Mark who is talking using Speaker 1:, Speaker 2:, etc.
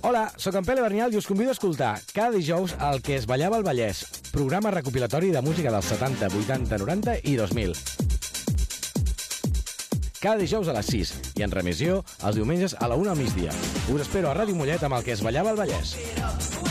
Speaker 1: Hola, sóc en Pere Bernial i us convido a escoltar cada dijous el que es ballava al Vallès, programa recopilatori de música dels 70, 80, 90 i 2000. Cada dijous a les 6 i en remissió els diumenges a la 1 al migdia. Us espero a Ràdio Mollet amb el que es ballava al Vallès.